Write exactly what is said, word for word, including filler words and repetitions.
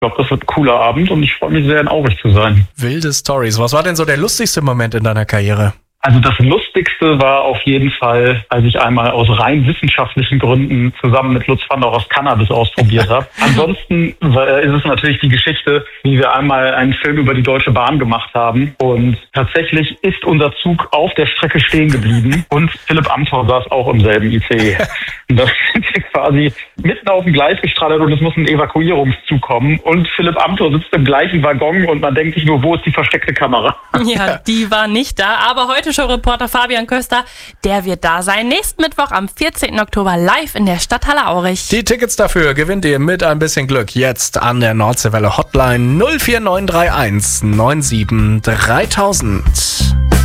glaube, das wird ein cooler Abend und ich freue mich sehr, in Aurich zu sein. Wilde Stories. Was war denn so der lustigste Moment in deiner Karriere? Also das Lustigste war auf jeden Fall, als ich einmal aus rein wissenschaftlichen Gründen zusammen mit Lutz van der Rost Cannabis ausprobiert habe. Ansonsten ist es natürlich die Geschichte, wie wir einmal einen Film über die Deutsche Bahn gemacht haben. Und tatsächlich ist unser Zug auf der Strecke stehen geblieben und Philipp Amthor saß auch im selben I C E. Und da sind wir quasi mitten auf dem Gleis gestrandet und es muss ein Evakuierungszug kommen. Und Philipp Amthor sitzt im gleichen Waggon und man denkt sich nur, wo ist die versteckte Kamera? Ja, die war nicht da, aber heute Show-Reporter Fabian Köster, der wird da sein. Nächsten Mittwoch am vierzehnten Oktober live in der Stadthalle Aurich. Die Tickets dafür gewinnt ihr mit ein bisschen Glück jetzt an der Nordseewelle Hotline null vier neun drei eins neun sieben dreitausend.